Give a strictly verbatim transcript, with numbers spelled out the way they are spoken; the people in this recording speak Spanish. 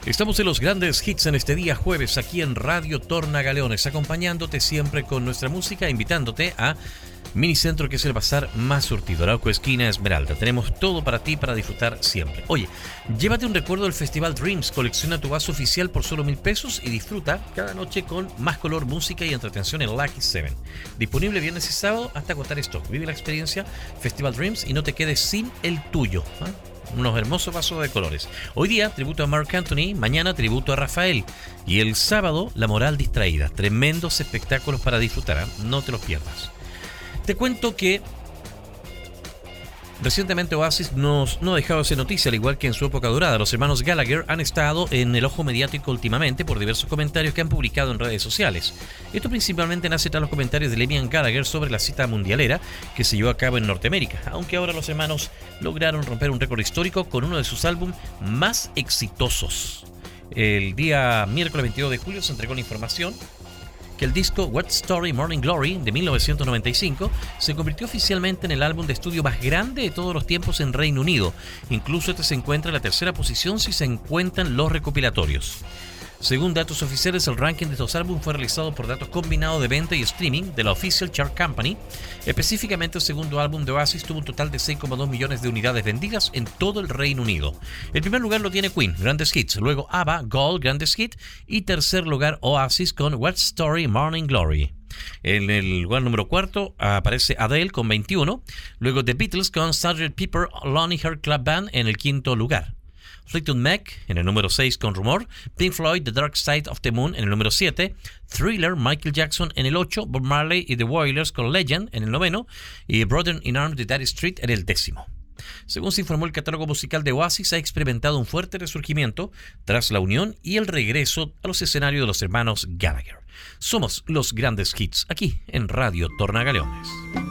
Estamos en los grandes hits en este día jueves aquí en Radio Tornagaleones, acompañándote siempre con nuestra música, invitándote a Minicentro, que es el bazar más surtido, Arauco Esquina Esmeralda. Tenemos todo para ti para disfrutar siempre. Oye, llévate un recuerdo del Festival Dreams, colecciona tu vaso oficial por solo mil pesos y disfruta cada noche con más color, música y entretención en Lucky Seven. Disponible viernes y sábado hasta agotar stock. Vive la experiencia Festival Dreams y no te quedes sin el tuyo, ¿eh? Unos hermosos vasos de colores. Hoy día, tributo a Marc Anthony, mañana tributo a Rafael y el sábado, La Moral Distraída. Tremendos espectáculos para disfrutar, ¿eh? No te los pierdas. Te cuento que recientemente Oasis nos, no ha dejado de ser noticia, al igual que en su época dorada. Los hermanos Gallagher han estado en el ojo mediático últimamente por diversos comentarios que han publicado en redes sociales. Esto principalmente nace tras los comentarios de Liam Gallagher sobre la cita mundialera que se llevó a cabo en Norteamérica, aunque ahora los hermanos lograron romper un récord histórico con uno de sus álbumes más exitosos. El día miércoles veintidós de julio se entregó la información que el disco West Story Morning Glory de mil novecientos noventa y cinco se convirtió oficialmente en el álbum de estudio más grande de todos los tiempos en Reino Unido. Incluso este se encuentra en la tercera posición si se encuentran los recopilatorios. Según datos oficiales, el ranking de estos álbumes fue realizado por datos combinados de venta y streaming de la Official Chart Company. Específicamente, el segundo álbum de Oasis tuvo un total de seis coma dos millones de unidades vendidas en todo el Reino Unido. El primer lugar lo tiene Queen, Greatest Hits, luego ABBA, Gold, Greatest Hit, y tercer lugar Oasis con West Story Morning Glory. En el lugar número cuarto aparece Adele con veintiuno, luego The Beatles con sergeant Pepper Lonely Heart Club Band en el quinto lugar. Fleetwood Mac en el número seis con Rumor, Pink Floyd The Dark Side of the Moon en el número siete, Thriller Michael Jackson en el ocho, Bob Marley y The Wailers con Legend en el noveno y Brother in Arms de Dire Straits en el décimo. Según se informó, el catálogo musical de Oasis ha experimentado un fuerte resurgimiento tras la unión y el regreso a los escenarios de los hermanos Gallagher. Somos los grandes hits aquí en Radio Tornagaleones.